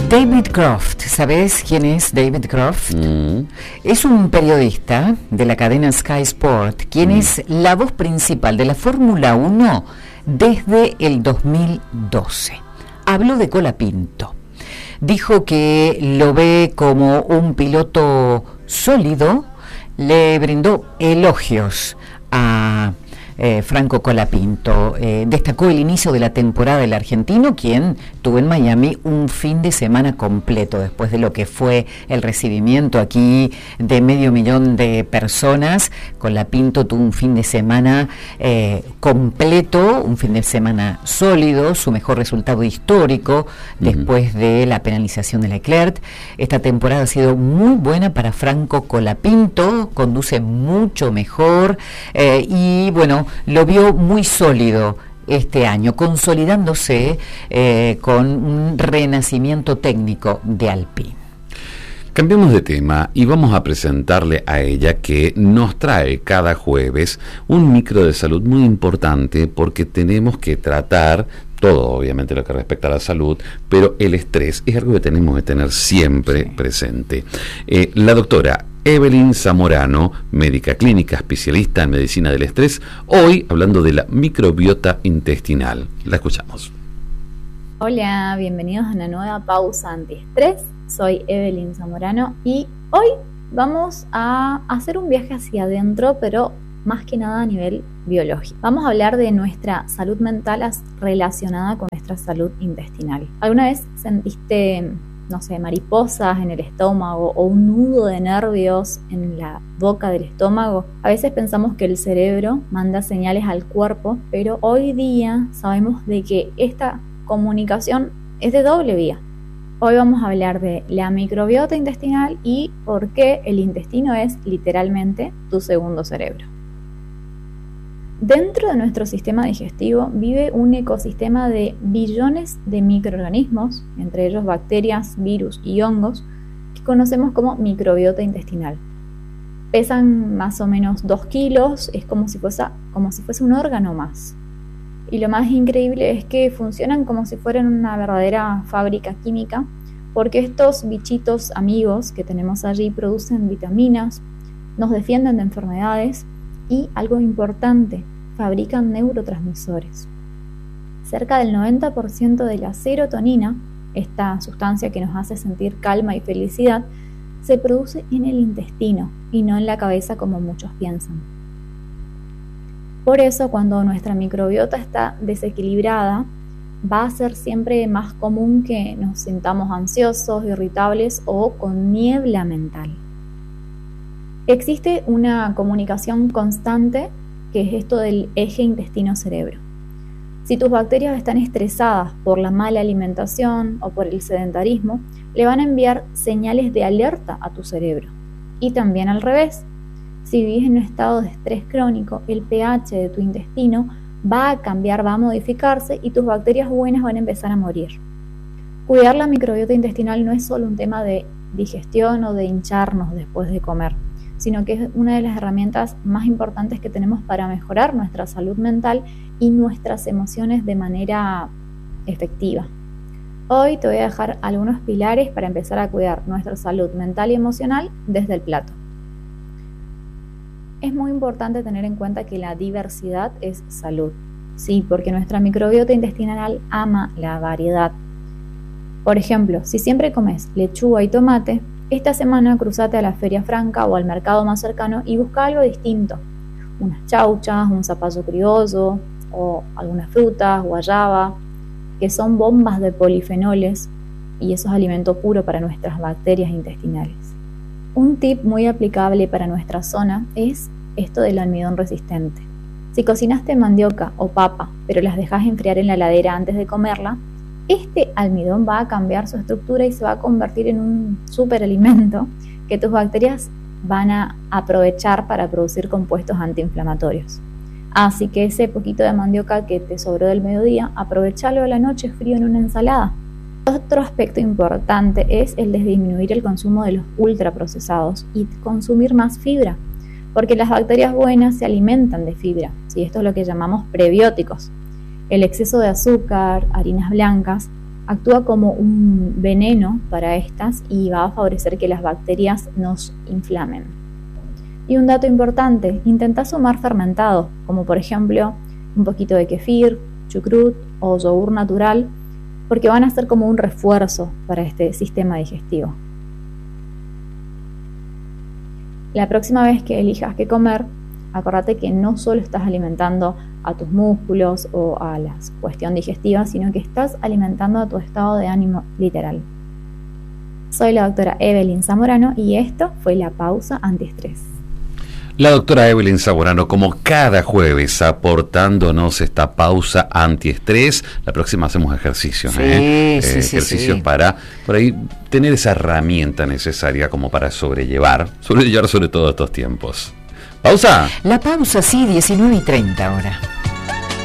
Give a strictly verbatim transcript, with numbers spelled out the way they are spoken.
David Croft, ¿sabes quién es David Croft? Mm. Es un periodista de la cadena Sky Sport, quien mm. es la voz principal de la Fórmula uno desde el dos mil doce. Habló de Colapinto. Dijo que lo ve como un piloto sólido, le brindó elogios a Eh, Franco Colapinto. Eh, destacó el inicio de la temporada del argentino, quien tuvo en Miami un fin de semana completo, después de lo que fue el recibimiento aquí de medio millón de personas. Colapinto tuvo un fin de semana eh, completo, un fin de semana sólido, su mejor resultado histórico uh-huh. después de la penalización de Leclerc. Esta temporada ha sido muy buena para Franco Colapinto, conduce mucho mejor eh, y bueno, lo vio muy sólido este año, consolidándose eh, con un renacimiento técnico de Alpine. Cambiamos de tema y vamos a presentarle a ella que nos trae cada jueves un micro de salud muy importante, porque tenemos que tratar todo, obviamente, lo que respecta a la salud, pero el estrés es algo que tenemos que tener siempre sí. presente. Eh, la doctora Evelyn Zamorano, médica clínica, especialista en medicina del estrés, hoy hablando de la microbiota intestinal. La escuchamos. Hola, bienvenidos a una nueva pausa antiestrés. Soy Evelyn Zamorano y hoy vamos a hacer un viaje hacia adentro, pero más que nada a nivel biológico. Vamos a hablar de nuestra salud mental relacionada con nuestra salud intestinal. ¿Alguna vez sentiste, no sé, mariposas en el estómago o un nudo de nervios en la boca del estómago? A veces pensamos que el cerebro manda señales al cuerpo, pero hoy día sabemos de que esta comunicación es de doble vía. Hoy vamos a hablar de la microbiota intestinal y por qué el intestino es literalmente tu segundo cerebro. Dentro de nuestro sistema digestivo vive un ecosistema de billones de microorganismos, entre ellos bacterias, virus y hongos, que conocemos como microbiota intestinal. Pesan más o menos dos kilos, es como si fuese, como si fuese un órgano más. Y lo más increíble es que funcionan como si fueran una verdadera fábrica química, porque estos bichitos amigos que tenemos allí producen vitaminas, nos defienden de enfermedades y, algo importante, fabrican neurotransmisores. Cerca del noventa por ciento de la serotonina, esta sustancia que nos hace sentir calma y felicidad, se produce en el intestino y no en la cabeza como muchos piensan. Por eso, cuando nuestra microbiota está desequilibrada, va a ser siempre más común que nos sintamos ansiosos, irritables o con niebla mental. Existe una comunicación constante, que es esto del eje intestino-cerebro. Si tus bacterias están estresadas por la mala alimentación o por el sedentarismo, le van a enviar señales de alerta a tu cerebro. Y también al revés. Si vivís en un estado de estrés crónico, el pH de tu intestino va a cambiar, va a modificarse y tus bacterias buenas van a empezar a morir. Cuidar la microbiota intestinal no es solo un tema de digestión o de hincharnos después de comer, sino que es una de las herramientas más importantes que tenemos para mejorar nuestra salud mental y nuestras emociones de manera efectiva. Hoy te voy a dejar algunos pilares para empezar a cuidar nuestra salud mental y emocional desde el plato. Es muy importante tener en cuenta que la diversidad es salud. Sí, porque nuestra microbiota intestinal ama la variedad. Por ejemplo, si siempre comes lechuga y tomate, esta semana cruzate a la Feria Franca o al mercado más cercano y busca algo distinto. Unas chauchas, un zapallo criollo o algunas frutas, guayaba, que son bombas de polifenoles y eso es alimento puro para nuestras bacterias intestinales. Un tip muy aplicable para nuestra zona es esto del almidón resistente. Si cocinaste mandioca o papa, pero las dejas enfriar en la heladera antes de comerla, este almidón va a cambiar su estructura y se va a convertir en un superalimento que tus bacterias van a aprovechar para producir compuestos antiinflamatorios. Así que ese poquito de mandioca que te sobró del mediodía, aprovechalo a la noche frío en una ensalada. Otro aspecto importante es el de disminuir el consumo de los ultraprocesados y consumir más fibra, porque las bacterias buenas se alimentan de fibra, ¿sí? Esto es lo que llamamos prebióticos. El exceso de azúcar, harinas blancas, actúa como un veneno para estas y va a favorecer que las bacterias nos inflamen. Y un dato importante, intenta sumar fermentados, como por ejemplo un poquito de kefir, chucrut o yogur natural, porque van a ser como un refuerzo para este sistema digestivo. La próxima vez que elijas qué comer, acordate que no solo estás alimentando a tus músculos o a la cuestión digestiva, sino que estás alimentando a tu estado de ánimo literal. Soy la doctora Evelyn Zamorano y esto fue La Pausa Antiestrés. La doctora Evelyn Zamorano, como cada jueves, aportándonos esta pausa antiestrés. La próxima hacemos ejercicios, sí, ¿eh? sí, eh, sí, ejercicios sí. para por ahí tener esa herramienta necesaria como para sobrellevar, sobrellevar sobre todo estos tiempos. ¿Pausa? La pausa, sí, diecinueve y treinta ahora.